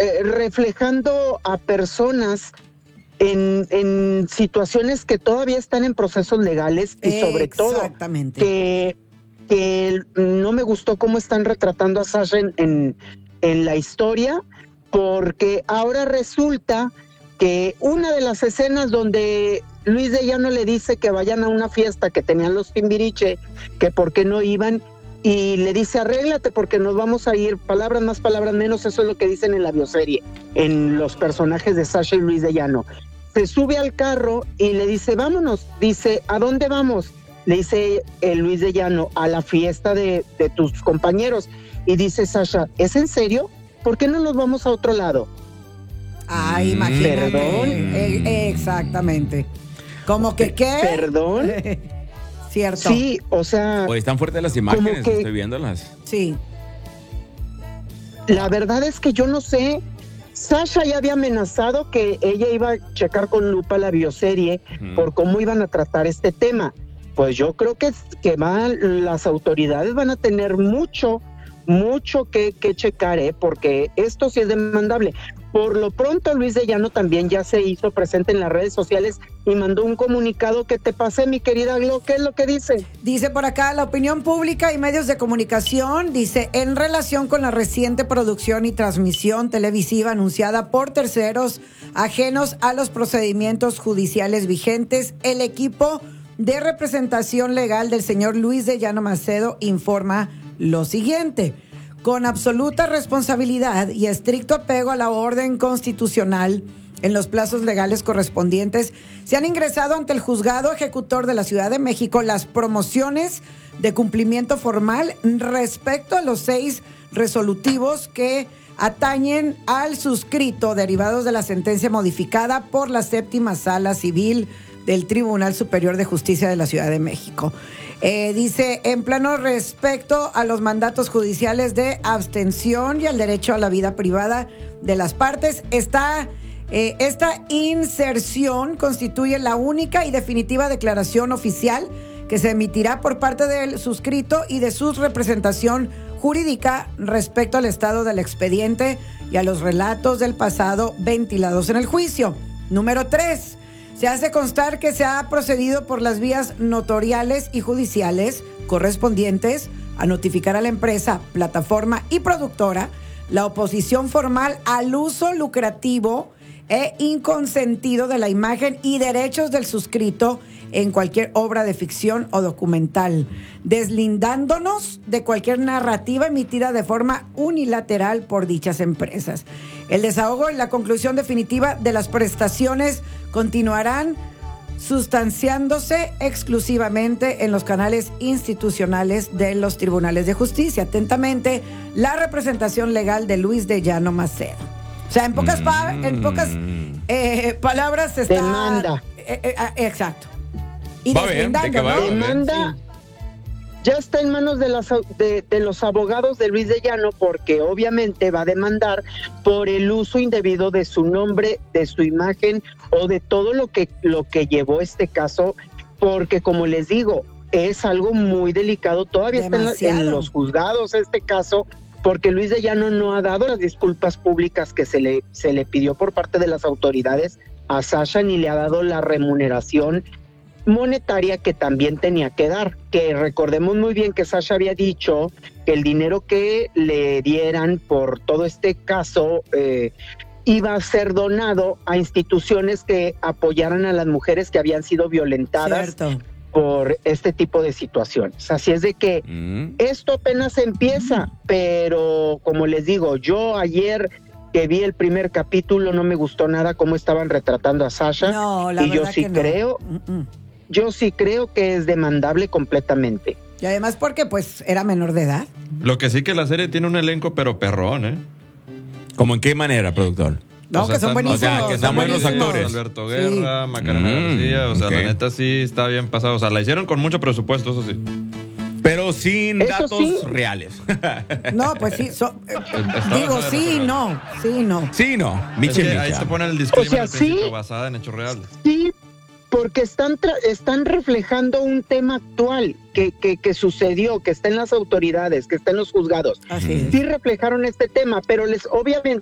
reflejando a personas en situaciones que todavía están en procesos legales y sobre todo que no me gustó cómo están retratando a Sasha en la historia, porque ahora resulta que una de las escenas donde Luis de Llano le dice que vayan a una fiesta que tenían los Timbiriche, que por qué no iban, y le dice arréglate porque nos vamos a ir, palabras más, palabras menos, eso es lo que dicen en la bioserie, en los personajes de Sasha y Luis de Llano. Se sube al carro y le dice vámonos, dice ¿a dónde vamos? Le dice Luis de Llano, a la fiesta de tus compañeros, y dice Sasha, ¿es en serio? ¿Por qué no nos vamos a otro lado? Ay, imagínate. ¿Perdón? Exactamente. ¿Cómo que qué? ¿Perdón? Cierto. Sí, o sea... Oye, están fuertes las imágenes, estoy viéndolas. Sí. La verdad es que yo no sé. Sasha ya había amenazado que ella iba a checar con lupa la bioserie por cómo iban a tratar este tema. Pues yo creo que las autoridades van a tener mucho que checar, porque esto sí es demandable. Por lo pronto, Luis de Llano también ya se hizo presente en las redes sociales y mandó un comunicado que te pasé, mi querida Glo. ¿Qué es lo que dice? Dice por acá, la opinión pública y medios de comunicación, dice, en relación con la reciente producción y transmisión televisiva anunciada por terceros ajenos a los procedimientos judiciales vigentes, el equipo de representación legal del señor Luis de Llano Macedo informa lo siguiente: con absoluta responsabilidad y estricto apego a la orden constitucional en los plazos legales correspondientes, se han ingresado ante el juzgado ejecutor de la Ciudad de México las promociones de cumplimiento formal respecto a los 6 resolutivos que atañen al suscrito derivados de la sentencia modificada por la 7ª Sala Civil del Tribunal Superior de Justicia de la Ciudad de México. Dice, en plano respecto a los mandatos judiciales de abstención y al derecho a la vida privada de las partes, esta inserción constituye la única y definitiva declaración oficial que se emitirá por parte del suscrito y de su representación jurídica respecto al estado del expediente y a los relatos del pasado ventilados en el juicio. Número 3. Se hace constar que se ha procedido por las vías notoriales y judiciales correspondientes a notificar a la empresa, plataforma y productora la oposición formal al uso lucrativo e inconsentido de la imagen y derechos del suscrito en cualquier obra de ficción o documental, deslindándonos de cualquier narrativa emitida de forma unilateral por dichas empresas. El desahogo y la conclusión definitiva de las prestaciones continuarán sustanciándose exclusivamente en los canales institucionales de los tribunales de justicia. Atentamente, la representación legal de Luis de Llano Macedo. O sea, en pocas palabras se está... Demanda. Exacto. Y va bien, ¿no? Demanda ya está en manos de los abogados de Luis de Llano, porque obviamente va a demandar por el uso indebido de su nombre, de su imagen o de todo lo que llevó este caso, porque como les digo, es algo muy delicado, todavía está en los juzgados este caso, porque Luis de Llano no ha dado las disculpas públicas que se le pidió por parte de las autoridades a Sasha, ni le ha dado la remuneración monetaria que también tenía que dar, que recordemos muy bien que Sasha había dicho que el dinero que le dieran por todo este caso iba a ser donado a instituciones que apoyaran a las mujeres que habían sido violentadas por este tipo de situaciones. Así es de que esto apenas empieza, pero como les digo, yo ayer que vi el primer capítulo no me gustó nada cómo estaban retratando a Sasha, y yo sí creo... Yo sí creo que es demandable completamente. Y además porque pues era menor de edad. Lo que sí que la serie tiene un elenco pero perrón, ¿eh? ¿Cómo en qué manera, productor? No, que son buenísimos. O sea, que están buenos actores. Alberto Guerra, Macarena García, o sea, la neta sí está bien pasado. O sea, la hicieron con mucho presupuesto, eso sí. Pero sin datos reales. No, pues sí. Digo, sí, no. Sí, no. Ahí se pone el disclaimer al principio, basada en hechos reales. Sí, porque están reflejando un tema actual que sucedió, que está en las autoridades, que está en los juzgados. Así es. Sí reflejaron este tema, pero obviamente